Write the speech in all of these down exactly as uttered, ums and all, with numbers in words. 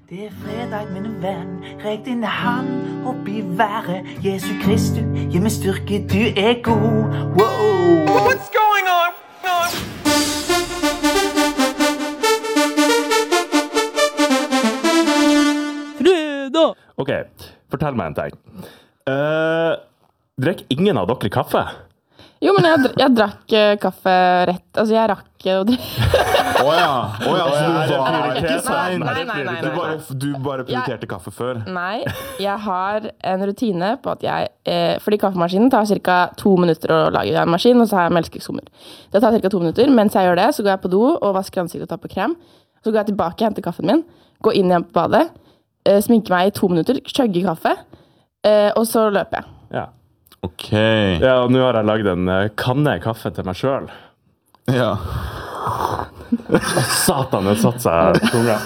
Det er fredag, min venn. Rek din hand opp i været. Jesu Kristus, gi meg styrke, du er god. Wow. What's going on? Fredag! Ok, fortell meg en ting. Uh, Drekk ingen av dere kaffe? Jo, men jeg, dr- jeg drakk eh, kaffe rett. Altså, jeg rakk å drikke. Åja, åja, så du var Nei, ikke sein. nei, nei, nei, Du nei. bare, du bare prioriterte kaffe før. Nei, jeg har en rutine på at jeg eh, fordi kaffemaskinen tar ca. to minutter å lage en maskin, og så har jeg melkeskummer. Det tar ca. to minutter. Mens jeg gjør det, så går jeg på do og vasker ansiktet og tar på krem. Så går jeg tilbake, henter kaffen min, går inn igjen på badet, eh, sminker meg i to minutter, chugger kaffe, eh, og så løper jeg. Ja. Ok. Ja, og nå har jeg lagd en uh, kanne kaffe til meg selv. Ja. Satan, den satt seg på tunga.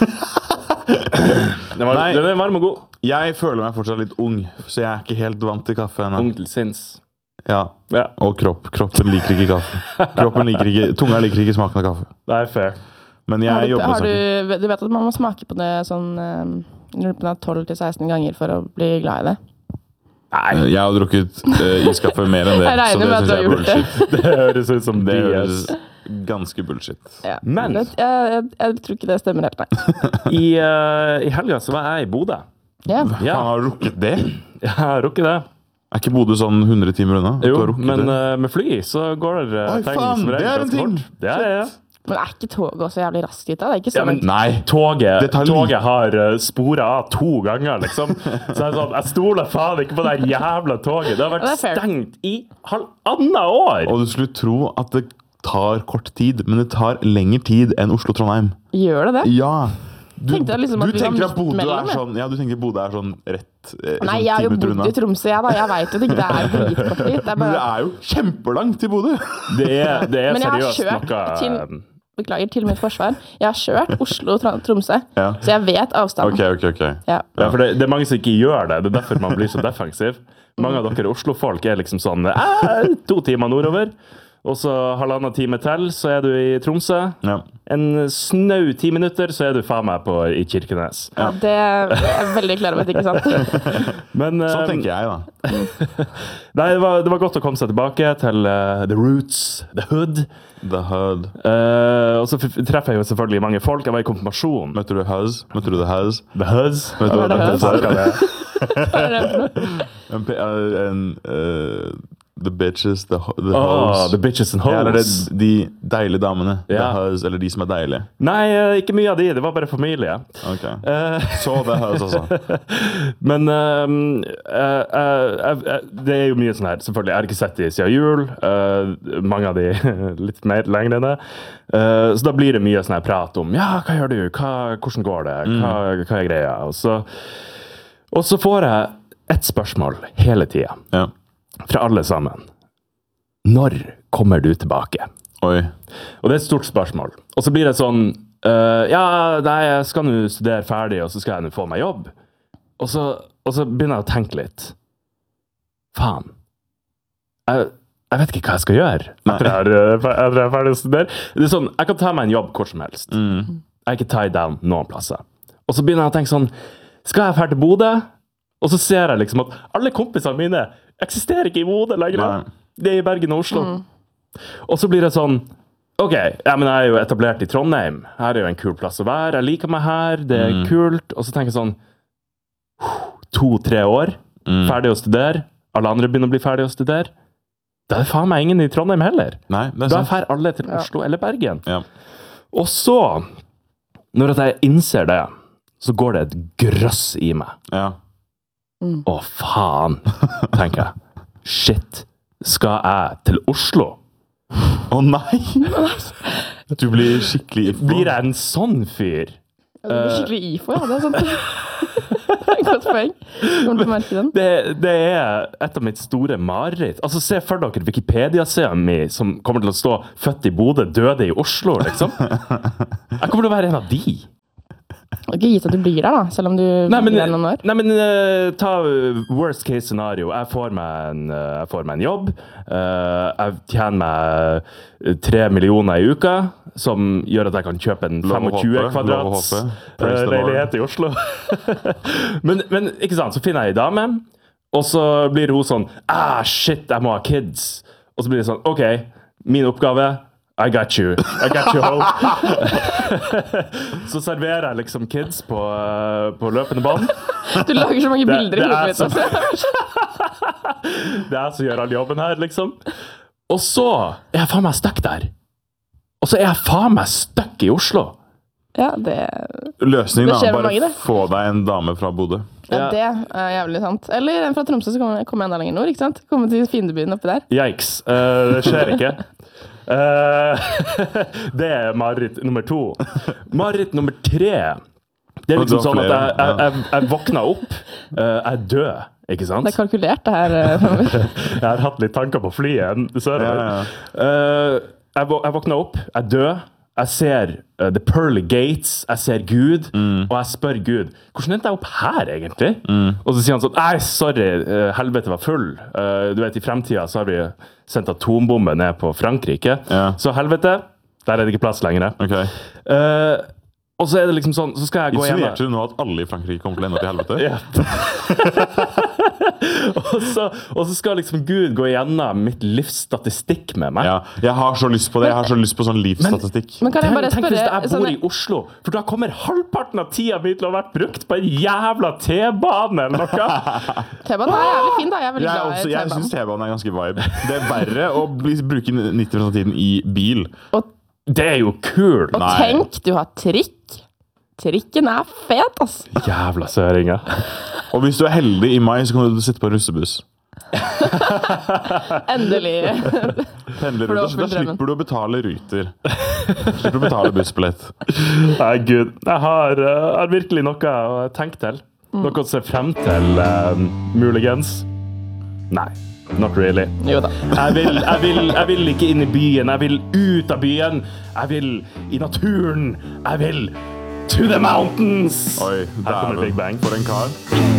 Den, var, Nei. den er varm og god. Jeg føler meg fortsatt litt ung, så jeg er ikke helt vant til kaffe ennå. Ung til sinns. Ja. Ja, Og kropp. Kroppen liker ikke kaffe. Kroppen liker ikke, tunga liker ikke smaken av kaffe. det er fair. Men Har jeg du, jobber har med du, du vet at man må smake på det sånn eh, tolv til seksten ganger for å bli glad i det? saken. Jeg har drukket uh, iskaffe mer enn det. Jeg regner så med at synes du har jeg er gjort det. bullshit. Det høres ut som Det B S. høres ganske bullshit. Ja. Men- det, jeg, jeg, jeg tror ikke det stemmer helt, nei. I, uh, I helga så var jeg i Bodø. Ja. Ja, Han har rukket det? jeg har rukket det. Er ikke Bodø sånn hundre timer unna? At du Jo, har rukket men det? uh, med fly så går det uh, Oi, ting faen, som regel det er en ganske ting. fort. Ja, ja, ja. Men er ikke toget også jævlig raskt hit da? Det er ikke Ja, sånn. men Nei. toget, Det tar toget litt- har uh, sporet av to ganger, liksom. Så jeg, er sånn, jeg stoler faen ikke på det jævla toget. Det har vært Ja, det er fair. stengt i halvannet år. Og du skulle tro at det tar kort tid, men det tar lengre tid enn Oslo-Trondheim. Gjør det det? Ja. Du, Tenkte jeg liksom at du vi var tenker at midt Bodø mellom, er jeg. sånn Ja, du tenker Bodø er sånn rett eh, Nei, sånn jeg har ti jo minutter bodd unna. i Tromsø, jeg da. Jeg vet jo at ikke det er dritkort dit. Det er Men det bare... er jo kjempelangt til Bodø. Det er, det er Men jeg har seriøst kjørt noe til, um, beklager, til mitt forsvar. Jeg har kjørt Oslo-Tromsø, Ja. så jeg vet avstanden. Ok, ok, ok. Ja. Ja, for det, det er mange som ikke gjør det. Det er derfor man blir så defensiv. Mange av dere Oslo-folk er liksom sånn eh, to timer nordover, og så halvannen time til, så er du i Tromsø. Ja. En snau ti minutter, så er du faen meg på, i Kirkenes. Ja, det er jeg veldig klar over, ikke sant? Men Sånn um, tenker jeg, da. nei, det var, det var godt å komme seg tilbake til uh, the roots, the hood. The Hud. Uh, og så f- treffer jeg jo selvfølgelig mange folk. Jeg var i konfirmasjon. Møtte du Huz? Møtte du The Huz? The huzz. Vet du Hva hva er det The Huz? Huz er? Hva er det for noe? En, pe- eh, en eh, The bitches, the, ho- the Oh, hoes. the bitches and Ja, eller det, hoes. de deilige damene. Ja. The Huz, eller de som er deilige. Nei, uh, ikke mye av de. Det var bare familie. Ok. Uh, Så The Huz, altså. Men um, uh, uh, uh, det er jo mye sånn her. Selvfølgelig, jeg har ikke sett de siden jul. Uh, mange av de litt mer lengre enn det. Uh, så da blir det mye sånn her prat om ja, hva gjør du? Hva, hvordan går det? Hva, hva er greia? Og så, og så får jeg et spørsmål hele tida Ja. fra alle sammen. Når kommer du tilbake? Oi. Og det er et stort spørsmål. Og så blir det sånn uh, ja, nei, jeg skal nå studere ferdig, og så skal jeg nå få meg jobb. Og så, og så begynner jeg å tenke litt. Faen. Jeg, jeg vet ikke hva jeg skal gjøre etter jeg er, uh, etter jeg er ferdig å studere. Det er sånn, jeg kan ta meg en jobb hvor som helst. Mm. Jeg er ikke tied down noen plasser. Og så begynner jeg å tenke sånn, skal jeg ferdig til Bodø? Og så ser jeg liksom at alle kompisene mine eksisterer ikke i Bodø lenger. Nei. Det er i Bergen og Oslo. Og så blir det sånn, ok, ja, men jeg er jo etablert i Trondheim. Her er jo en kul plass å være. Jeg liker meg her, det er kult. Og så tenker jeg sånn, to-tre år, ferdig å studere. Alle andre begynner å bli ferdig å studere. Da er det faen meg ingen i Trondheim heller. Nei, det er Da sant. fer alle til Oslo eller Bergen. Ja. Og så, når at jeg innser det, så går det et grøss i meg. Ja. Å, faen, tenker jeg. Shit, skal jeg til Oslo? Å nei! Du blir skikkelig Blir jeg en sånn fyr? Ja, det blir skikkelig I F O, ja. Det er sant. Det er et godt poeng. Kommer til å merke den. Det, det er et av mitt store mareritt. Altså, se for dere Wikipedia-siden min som kommer til å stå født i Bodø, døde i Oslo, liksom. Jeg kommer til å være en av de. Det er ikke gitt at du blir der da, selv om du Nei, men, blir der noen år. nei, men uh, ta worst case scenario. Jeg får meg en, uh, jeg får meg en jobb. Uh, jeg tjener meg tre millioner i uka, som gjør at jeg kan kjøpe en tjuefem kvadrats uh, leilighet i Oslo. men, men ikke sant, så finner jeg en dame, og så blir hun sånn, ah, shit, jeg må ha kids. Og så blir det sånn, ok, min oppgave, I got you. I got you home. Så serverer jeg liksom kids på, uh, på løpende bånd. Du lager så mange Det- bilder det i hodet er mitt så- også. Det er jeg som gjør all jobben her, liksom. Og så er jeg faen meg stuck der. Og så er jeg faen meg stuck i Oslo. Ja, det, Løsningen Det skjer er med bare mange, det. få deg en dame fra Bodø. ja, Ja. det er jævlig sant. Eller en fra Tromsø, så kommer kom jeg enda lenger nord, ikke sant? Komme til fiendebyen oppi der. Yikes. Uh, det skjer ikke. Uh, det er mareritt nummer to. Mareritt nummer tre. Det er Og du liksom har sånn at flere, jeg, jeg, jeg, jeg våkner opp, uh, jeg er død, ikke sant? Det er kalkulert det her. eh, fremover. Jeg har hatt litt tanker på flyet sørover. Ja, ja, Uh, jeg, vå- jeg våkner opp, jeg er død, jeg ser uh, The Pearly Gates, jeg ser Gud, og jeg spør Gud, hvordan endte jeg opp her egentlig? Og så sier han sånn, nei, sorry, uh, helvete var full. Uh, du vet, i fremtiden så har vi sendt atombombe ned på Frankrike. Ja. Så helvete, der er det ikke plass lenger. Ok. Uh, og så er det liksom sånn, så skal jeg gå hjem. Insinuerte du nå at alle i Frankrike kommer til å ende opp i helvete? Ja. og, så, og så skal liksom Gud gå igjennom mitt livsstatistikk med meg. Ja, jeg har så lyst på det. Jeg har så lyst på sånn livsstatistikk. Men kan jeg bare Tenk hvis spørre jeg bor sånn- i Oslo, for da kommer halvparten av tida mi til å ha vært brukt på en jævla T-bane eller noe. T-banen er jævlig fin, da. Jeg er veldig Jeg, glad også, i jeg syns T-banen. T-banen er ganske vibe. Det er verre å bli, bruke nitti prosent av tiden i bil. Og, Det er jo kult. og Nei. tenk, du har trikk. Trikken er fet, ass. Jævla søringer. Og hvis du er heldig i mai, så kan du sitte på russebuss. Endelig. Pendlerruter, For det var så full da drømmen. slipper du å betale ruter. Slipper du å betale bussbillett. Nei, Gud. Jeg har, uh, har virkelig noe å tenke til. Noe å se frem til, uh, muligens. Nei, not really. Jo da. Jeg vil, jeg, vil, jeg vil ikke inn i byen. Jeg vil ut av byen. Jeg vil i naturen. Jeg vil to the mountains. Oi, Her kommer Big dæven. Bang. For en kar.